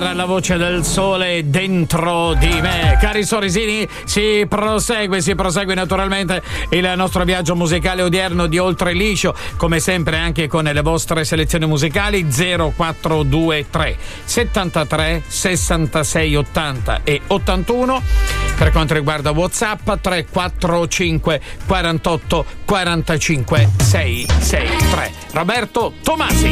Star, la voce del sole dentro di me. Cari sorrisini, si prosegue naturalmente il nostro viaggio musicale odierno di Oltre Liscio, come sempre anche con le vostre selezioni musicali. 0423 73 66 80 e 81. Per quanto riguarda WhatsApp 345 48 45 663. Roberto Tomasi.